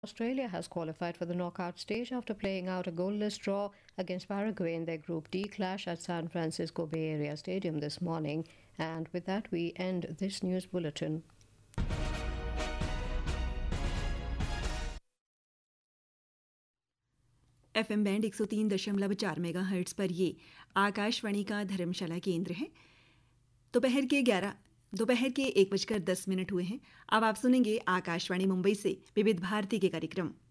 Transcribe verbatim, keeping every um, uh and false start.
Australia has qualified for the knockout stage after playing out a goalless draw against Paraguay in their Group D clash at San Francisco Bay Area Stadium this morning. And with that, we end this news bulletin. F M band एक सौ तीन दशमलव चार mega hertz पर ये आकाशवाणी का धर्मशाला केंद्र है। दोपहर के ग्यारह दोपहर के एक बजकर दस मिनट हुए हैं। अब आप सुनेंगे आकाशवाणी मुंबई से विविध भारती के कार्यक्रम।